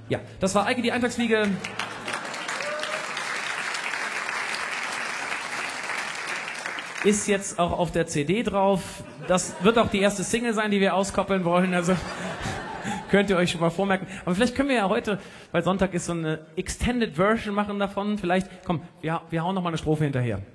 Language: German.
Ja, das war Eike die Eintagsfliege. Ist jetzt auch auf der CD drauf. Das wird auch die erste Single sein, die wir auskoppeln wollen. Also könnt ihr euch schon mal vormerken. Aber vielleicht können wir ja heute, weil Sonntag ist, so eine Extended Version machen davon. Vielleicht, komm, wir hauen noch mal eine Strophe hinterher.